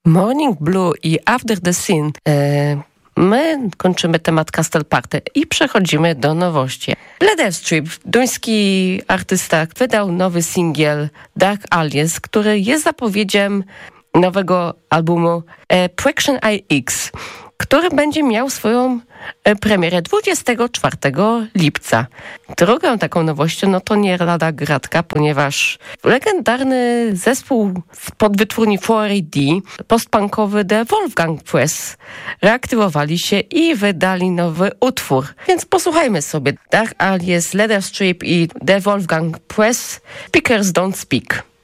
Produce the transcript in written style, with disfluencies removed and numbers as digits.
Morning Blue i After the Scene. My kończymy temat Castle Party i przechodzimy do nowości. Leather Strip, duński artysta, wydał nowy singiel Dark Allies, który jest zapowiedzią nowego albumu Traction IX, który będzie miał swoją premierę 24 lipca. Drugą taką nowością to nie lada gratka, ponieważ legendarny zespół spod wytwórni 4AD, postpunkowy The Wolfgang Press, reaktywowali się i wydali nowy utwór. Więc posłuchajmy sobie Dark Allies, Leather Strip i The Wolfgang Press, Speakers Don't Speak.